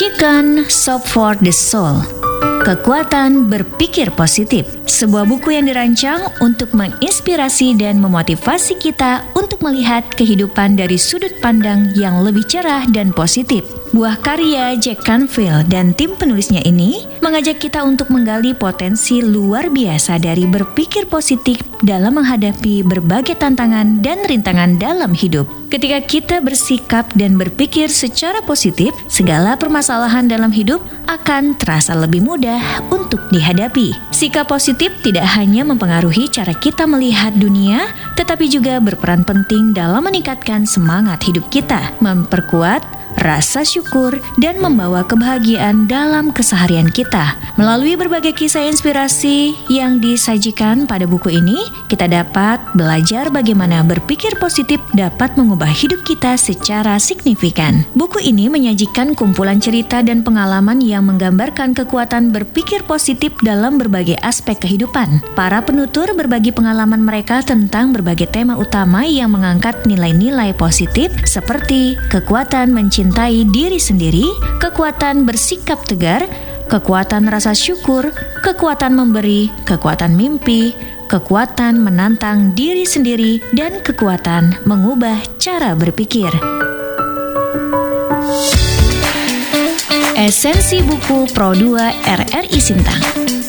Chicken Soup for the Soul. Kekuatan berpikir positif. Sebuah buku yang dirancang untuk menginspirasi dan memotivasi kita untuk melihat kehidupan dari sudut pandang yang lebih cerah dan positif. Buah karya Jack Canfield dan tim penulisnya ini mengajak kita untuk menggali potensi luar biasa dari berpikir positif dalam menghadapi berbagai tantangan dan rintangan dalam hidup. Ketika kita bersikap dan berpikir secara positif, segala permasalahan dalam hidup akan terasa lebih mudah untuk dihadapi. Sikap positif tidak hanya mempengaruhi cara kita melihat dunia, tetapi juga berperan penting dalam meningkatkan semangat hidup kita, memperkuat rasa syukur, dan membawa kebahagiaan dalam keseharian kita. Melalui berbagai kisah inspirasi yang disajikan pada buku ini, kita dapat belajar bagaimana berpikir positif dapat mengubah hidup kita secara signifikan. Buku ini menyajikan kumpulan cerita dan pengalaman yang menggambarkan kekuatan berpikir positif dalam berbagai aspek kehidupan. Para penutur berbagi pengalaman mereka tentang berbagai tema utama yang mengangkat nilai-nilai positif seperti kekuatan mencintai diri sendiri, kekuatan bersikap tegar, kekuatan rasa syukur, kekuatan memberi, kekuatan mimpi, kekuatan menantang diri sendiri, dan kekuatan mengubah cara berpikir. Esensi buku Pro 2 RRI Sintang.